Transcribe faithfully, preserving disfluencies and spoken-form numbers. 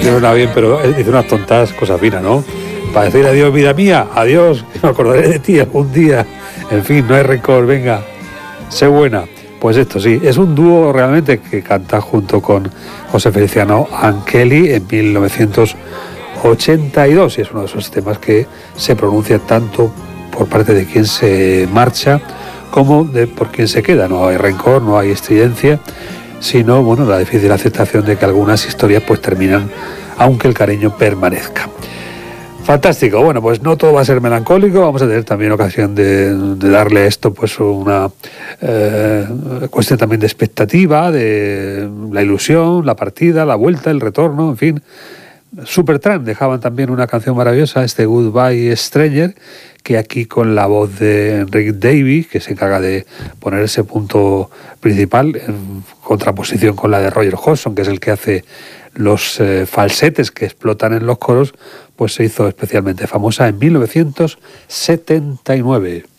que no suena bien, pero él dice unas tontas cosas finas, ¿no? Para decir adiós, vida mía, adiós, me acordaré de ti algún día. En fin, no hay rencor, venga, sé buena. Pues esto sí, es un dúo realmente que canta junto con José Feliciano Anceli en mil novecientos ochenta y dos, y es uno de esos temas que se pronuncia tanto por parte de quien se marcha como de por quien se queda. No hay rencor, no hay estridencia, sino bueno, la difícil aceptación de que algunas historias pues terminan aunque el cariño permanezca. Fantástico. Bueno, pues no todo va a ser melancólico, vamos a tener también ocasión de, de darle a esto pues una eh, cuestión también de expectativa, de la ilusión, la partida, la vuelta, el retorno, en fin. Supertramp dejaban también una canción maravillosa, este Goodbye Stranger, que aquí con la voz de Rick Davies, que se encarga de poner ese punto principal en contraposición con la de Roger Hodgson, que es el que hace los eh, falsetes que explotan en los coros, pues se hizo especialmente famosa en mil novecientos setenta y nueve.